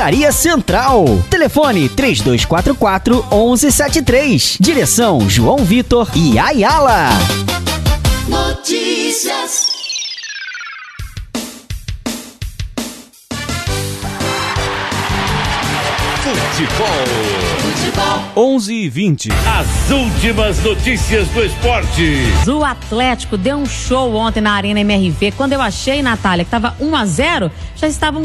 Drogaria Central. Telefone 3244-1173. Direção João Vitor e Ayala. Notícias. Futebol. 11h20. As últimas notícias do esporte. O Atlético deu um show ontem na Arena MRV. Quando eu achei, Natália, que estava 1-0, já estavam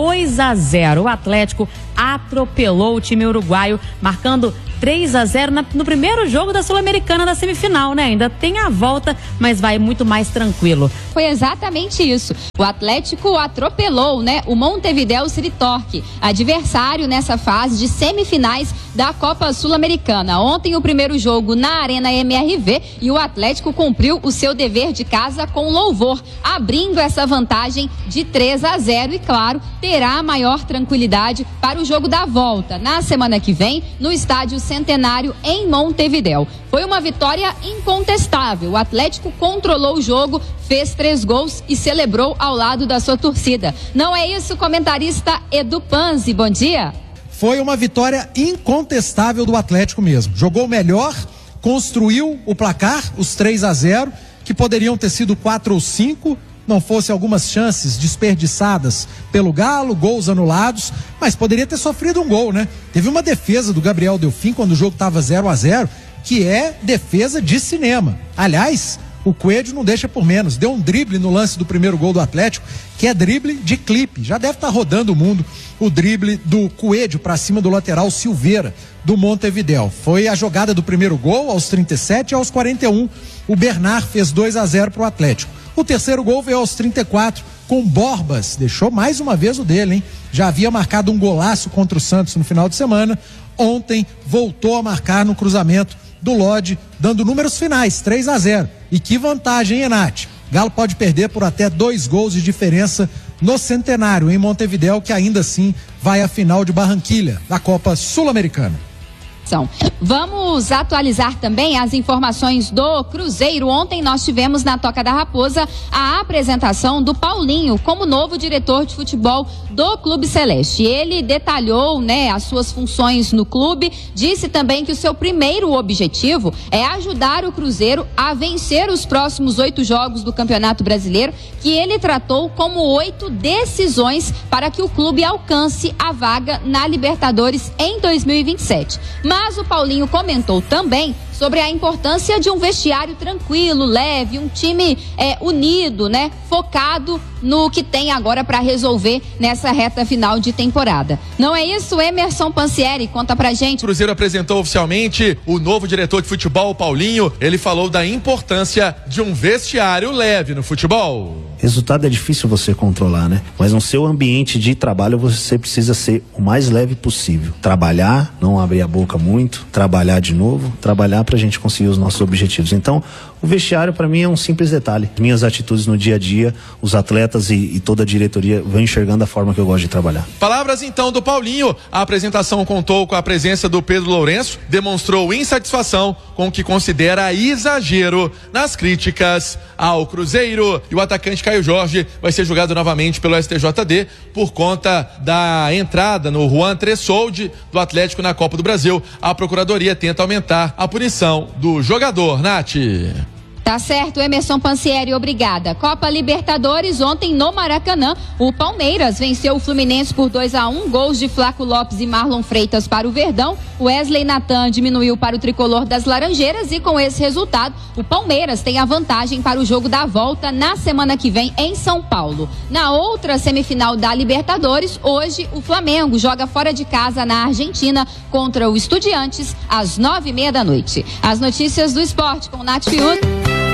2-0. O Atlético atropelou o time uruguaio, marcando 3-0 no primeiro jogo da Sul-Americana da semifinal, né? Ainda tem a volta, mas vai muito mais tranquilo. Foi exatamente isso. O Atlético atropelou, né? O Montevideo City Torque, adversário nessa fase de semifinais da Copa Sul-Americana. Ontem o primeiro jogo na Arena MRV e o Atlético cumpriu o seu dever de casa com louvor, abrindo essa vantagem de 3-0 e, claro, terá maior tranquilidade para o jogo da volta na semana que vem no estádio Centenário em Montevideo. Foi uma vitória incontestável. O Atlético controlou o jogo, fez 3 gols e celebrou ao lado da sua torcida. Não é isso, comentarista Edu Panzi? Bom dia. Foi uma vitória incontestável do Atlético mesmo. Jogou melhor, construiu o placar, os 3-0, que poderiam ter sido 4 ou 5, não fosse algumas chances desperdiçadas pelo Galo, gols anulados, mas poderia ter sofrido um gol, né? Teve uma defesa do Gabriel Delfim quando o jogo estava 0-0, que é defesa de cinema. Aliás, o Coelho não deixa por menos, deu um drible no lance do primeiro gol do Atlético, que é drible de clipe. Já deve estar rodando o mundo o drible do Coelho para cima do lateral Silveira, do Montevideo. Foi a jogada do primeiro gol aos 37 e aos 41. O Bernard fez 2-0 para o Atlético. O terceiro gol veio aos 34 com Borbas, deixou mais uma vez o dele, hein? Já havia marcado um golaço contra o Santos no final de semana. Ontem voltou a marcar no cruzamento do Lodge, dando números finais, 3-0. E que vantagem, hein, Nath? Galo pode perder por até 2 gols de diferença no Centenário, em Montevideo, que ainda assim vai à final de Barranquilha, da Copa Sul-Americana. Vamos atualizar também as informações do Cruzeiro. Ontem nós tivemos na Toca da Raposa a apresentação do Paulinho como novo diretor de futebol do Clube Celeste. Ele detalhou, né, as suas funções no clube, disse também que o seu primeiro objetivo é ajudar o Cruzeiro a vencer os próximos 8 jogos do Campeonato Brasileiro, que ele tratou como 8 decisões para que o clube alcance a vaga na Libertadores em 2027. Mas o Paulinho comentou também sobre a importância de um vestiário tranquilo, leve, um time unido, né? Focado no que tem agora para resolver nessa reta final de temporada. Não é isso, Emerson Pansieri? Conta pra gente. O Cruzeiro apresentou oficialmente o novo diretor de futebol, o Paulinho. Ele falou da importância de um vestiário leve no futebol. Resultado é difícil você controlar, né? Mas no seu ambiente de trabalho você precisa ser o mais leve possível. Trabalhar, não abrir a boca muito, trabalhar de novo, trabalhar pra gente conseguir os nossos objetivos. Então, o vestiário para mim é um simples detalhe. Minhas atitudes no dia a dia, os atletas e toda a diretoria vão enxergando a forma que eu gosto de trabalhar. Palavras então do Paulinho. A apresentação contou com a presença do Pedro Lourenço, demonstrou insatisfação com o que considera exagero nas críticas ao Cruzeiro. E o atacante Caio Jorge vai ser julgado novamente pelo STJD por conta da entrada no Juan Tressoldi do Atlético na Copa do Brasil. A Procuradoria tenta aumentar a punição do jogador. Nath. Tá certo, Emerson Pansieri, obrigada. Copa Libertadores, ontem no Maracanã, o Palmeiras venceu o Fluminense por 2-1, gols de Flaco Lopes e Marlon Freitas para o Verdão. Wesley Natan diminuiu para o tricolor das Laranjeiras e com esse resultado, o Palmeiras tem a vantagem para o jogo da volta na semana que vem em São Paulo. Na outra semifinal da Libertadores, hoje o Flamengo joga fora de casa na Argentina contra o Estudiantes às 9:30 da noite. As notícias do esporte com Nath Fiuto.